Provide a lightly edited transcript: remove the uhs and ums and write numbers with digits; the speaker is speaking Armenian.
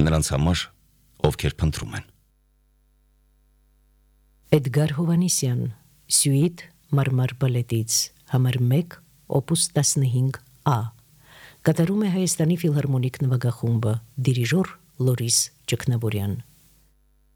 նրանց համար, ովքեր փնտրում են։ Էդգար Հովանեսյան, Սյուիտ մարմար բալետից, համար 1, օպուս 15A, կատարում է Հայաստանի ֆիլհարմոնիկ նվագախումբը, դիրիժոր Լորիս Ճգնավորյան։